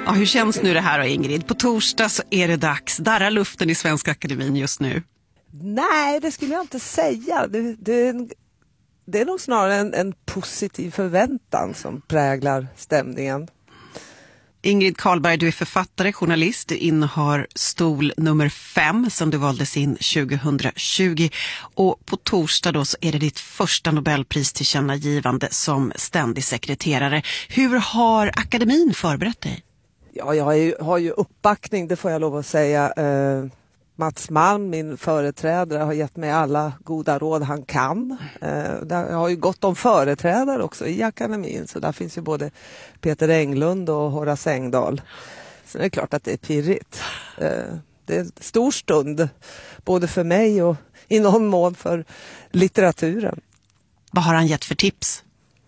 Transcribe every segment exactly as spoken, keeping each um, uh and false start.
Ja, hur känns nu det här då, Ingrid? På torsdag så är det dags. Darrar luften i Svenska Akademin just nu? Nej, det skulle jag inte säga. Det, det, det är nog snarare en, en positiv förväntan som präglar stämningen. Ingrid Karlberg, du är författare, journalist. Du innehar stol nummer fem som du valdes in tjugohundratjugo. Och på torsdag då så är det ditt första Nobelpristillkännagivande som ständig sekreterare. Hur har akademin förberett dig? Ja, jag har ju, har ju uppbackning, det får jag lov att säga. Eh, Mats Malm, min företrädare, har gett mig alla goda råd han kan. Eh, jag har ju gått om företrädare också i akademin, så där finns ju både Peter Englund och Horace Engdahl. Så det är klart att det är pirrigt. Eh, det är en stor stund, både för mig och i någon mån för litteraturen. Vad har han gett för tips?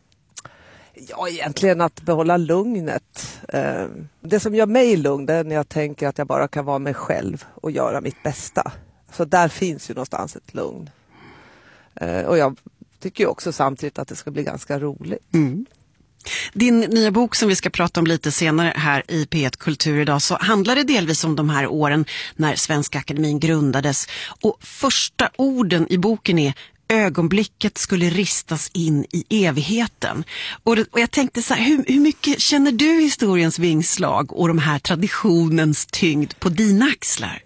Ja, egentligen att behålla lugnet. Eh, det som gör mig lugn är när jag tänker att jag bara kan vara mig själv och göra mitt bästa. Så där finns ju någonstans ett lugn. Eh, och jag tycker ju också samtidigt att det ska bli ganska roligt. Mm. Din nya bok som vi ska prata om lite senare här i P ett Kultur idag, så handlar det delvis om de här åren när Svenska Akademin grundades. Och första orden i boken är: ögonblicket skulle ristas in i evigheten. Och, det, och jag tänkte så här, hur, hur mycket känner du historiens vingslag och de här traditionens tyngd på dina axlar?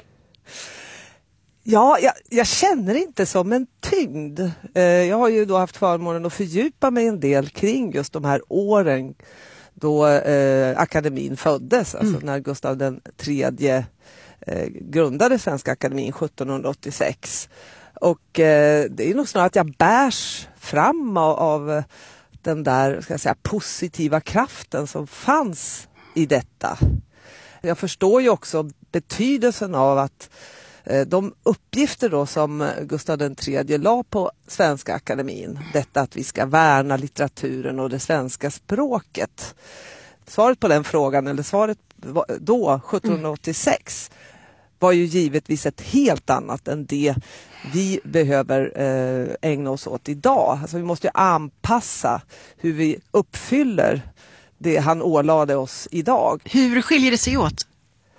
Ja, jag, jag känner inte som en tyngd. Eh, jag har ju då haft förmånen att fördjupa mig en del kring just de här åren då eh, akademin föddes. Alltså mm. när Gustav den tredje eh, grundade Svenska Akademin sjuttonhundraåttiosex. Och eh, det är nog snarare att jag bärs fram av, av den där, ska jag säga, positiva kraften som fanns i detta. Jag förstår ju också betydelsen av att eh, de uppgifter då som Gustav den tredje la på Svenska Akademin, detta att vi ska värna litteraturen och det svenska språket. Svaret på den frågan, eller svaret då, sjuttonhundraåttiosex, mm. var ju givetvis ett helt annat än det vi behöver eh, ägna oss åt idag. Alltså vi måste ju anpassa hur vi uppfyller det han ålade oss idag. Hur skiljer det sig åt?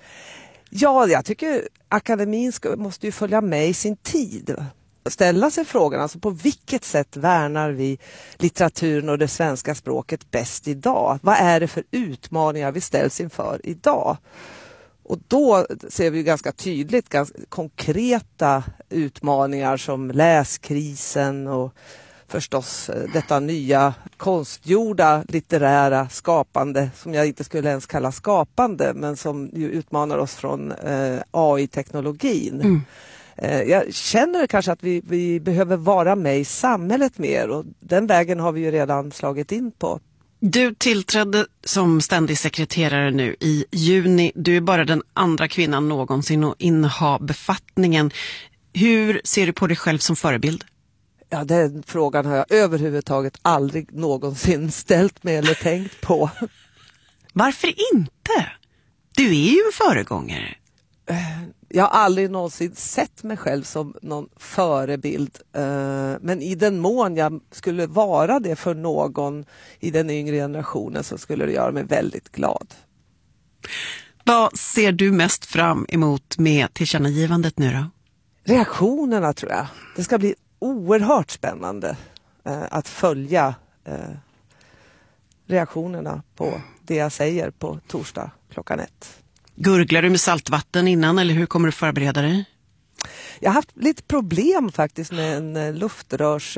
Ja, jag tycker akademin ska, måste ju följa med i sin tid. Ställa sig frågan, alltså på vilket sätt värnar vi litteraturen och det svenska språket bäst idag? Vad är det för utmaningar vi ställs inför idag? Och då ser vi ju ganska tydligt ganska konkreta utmaningar som läskrisen och förstås detta nya konstgjorda litterära skapande som jag inte skulle ens kalla skapande, men som ju utmanar oss från eh, A I-teknologin. Mm. Eh, jag känner kanske att vi, vi behöver vara med i samhället mer, och den vägen har vi ju redan slagit in på. Du tillträdde som ständig sekreterare nu i juni. Du är bara den andra kvinnan någonsin att inneha befattningen. Hur ser du på dig själv som förebild? Ja, den frågan har jag överhuvudtaget aldrig någonsin ställt mig eller tänkt på. Varför inte? Du är ju en föregångare. Jag har aldrig någonsin sett mig själv som någon förebild. Men i den mån jag skulle vara det för någon i den yngre generationen så skulle det göra mig väldigt glad. Vad ser du mest fram emot med tillkännagivandet nu då? Reaktionerna, tror jag. Det ska bli oerhört spännande att följa reaktionerna på det jag säger på torsdag klockan ett. Gurglar du med saltvatten innan, eller hur kommer du förbereda dig? Jag har haft lite problem faktiskt med en luftrörs